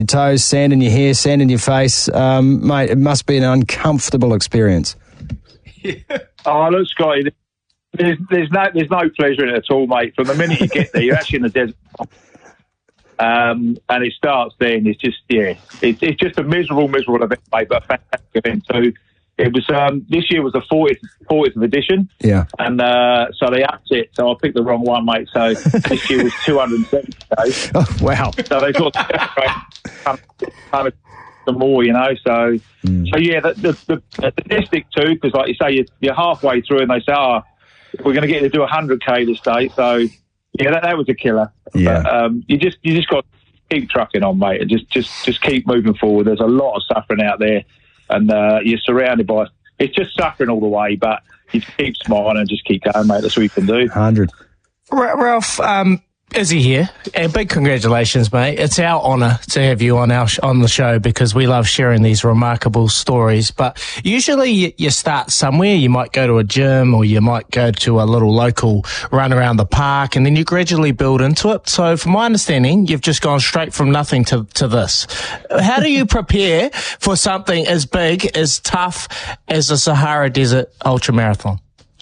your toes, sand in your hair, sand in your face. Mate, it must be an uncomfortable experience. Yeah. Oh, look, Scotty, there's no pleasure in it at all, mate. From the minute you get there, you're actually in the desert. And it starts then. It's just, it's just a miserable event, mate, but a fantastic event too. It was, this year was the 40th edition. Yeah. And so they upped it. So I picked the wrong one, mate. So this year was 270 days. Oh, wow. So they thought some more, you know. So yeah, the statistic too, because like you say, you're halfway through and they say, we're going to get you to do 100K this day. So yeah, that was a killer. Yeah. But, you just got to keep trucking on, mate, and just keep moving forward. There's a lot of suffering out there, and you're surrounded by. It's just suffering all the way, but you keep smiling and just keep going, mate. That's what you can do. 100. Ralph, Izzy here, and big congratulations, mate. It's our honour to have you on the show because we love sharing these remarkable stories. But usually you start somewhere. You might go to a gym or you might go to a little local run around the park, and then you gradually build into it. So from my understanding, you've just gone straight from nothing to this. How do you prepare for something as big, as tough as the Sahara Desert Ultramarathon?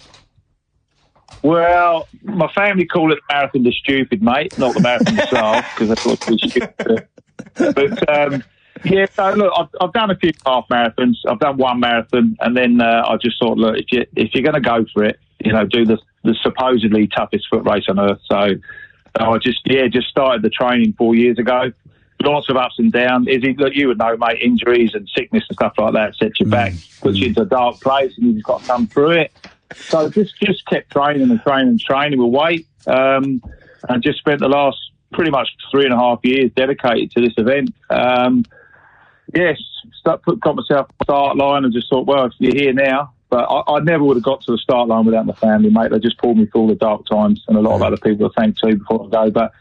Well, my family call it marathon the stupid, mate, not the marathon itself, because I thought it was stupid. But, yeah, so look, I've done a few half marathons. I've done one marathon, and then I just thought, look, if you're going to go for it, you know, do the supposedly toughest foot race on earth. So I just started the training 4 years ago. Lots of ups and downs. Look, you would know, mate, injuries and sickness and stuff like that sets you back, puts you into a dark place, and you've just got to come through it. So just kept training with weight, and just spent the last pretty much 3.5 years dedicated to this event. Got myself on the start line and just thought, well, you're here now. But I never would have got to the start line without my family, mate. They just pulled me through all the dark times, and a lot of other people to thank too before I go. But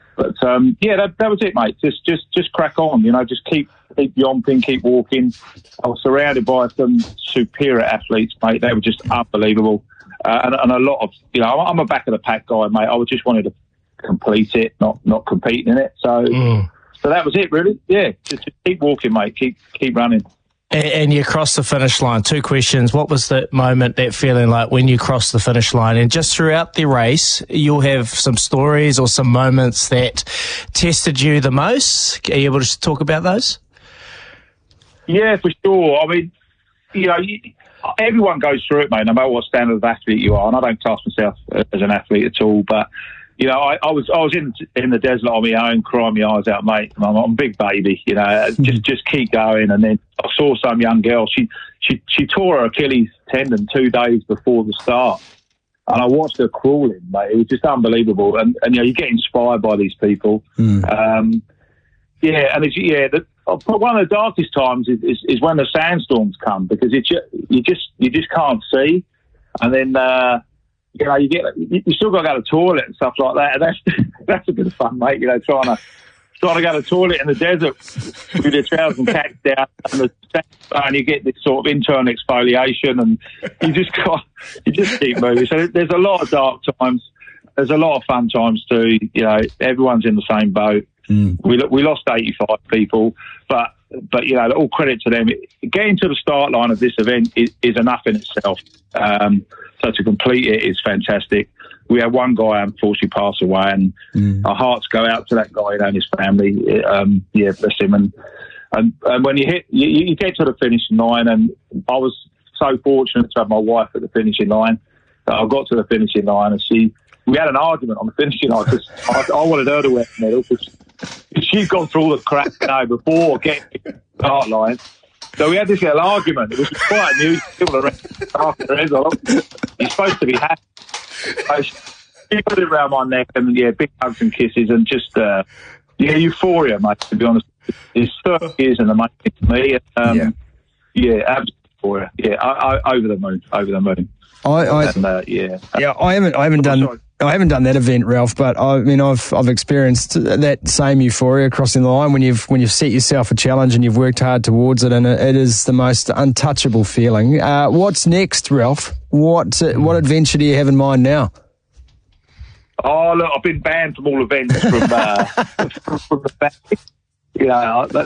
that was it, mate. Just crack on, you know. Just keep yomping, keep walking. I was surrounded by some superior athletes, mate. They were just unbelievable, and a lot of, you know, I'm a back of the pack guy, mate. I just wanted to complete it, not compete in it. So that was it, really. Yeah, just keep walking, mate. Keep running. And you crossed the finish line. 2 questions. What was that moment, that feeling like when you crossed the finish line? And just throughout the race, you'll have some stories or some moments that tested you the most. Are you able to talk about those? Yeah, for sure. I mean, you know, everyone goes through it, mate, no matter what standard of athlete you are. And I don't class myself as an athlete at all, but you know, I was in the desert on my own, crying my eyes out, mate. I'm a big baby, you know. Just keep going. And then I saw some young girl. She tore her Achilles tendon 2 days before the start, and I watched her crawling, mate. It was just unbelievable. And you know, you get inspired by these people. One of the darkest times is when the sandstorms come, because you just can't see, and then. You know, you still got to go to the toilet and stuff like that. And that's a bit of fun, mate. You know, trying to go to the toilet in the desert with your trousers and cacks down, and you get this sort of internal exfoliation, and you just keep moving. So there's a lot of dark times. There's a lot of fun times too. You know, everyone's in the same boat. We lost 85 people, but you know, all credit to them. Getting to the start line of this event is enough in itself. So to complete it is fantastic. We had one guy unfortunately pass away, and our hearts go out to that guy and his family. Bless him. And when you get to the finishing line, and I was so fortunate to have my wife at the finishing line. I got to the finishing line, and we had an argument on the finishing line because I wanted her to wear the medal because she'd gone through all the crap, you know, before getting to the start line. So we had this little argument. It was quite unusual. You're supposed to be happy. She put it around my neck, and big hugs and kisses, and just euphoria, mate. To be honest, it's 30 years in the making to me. Absolute euphoria. Yeah, over the moon. I haven't done that event, Ralph, but I mean, I've experienced that same euphoria crossing the line when you've set yourself a challenge and you've worked hard towards it, and it is the most untouchable feeling. What's next, Ralph? What adventure do you have in mind now? Oh, look, I've been banned from all events from the family. You know,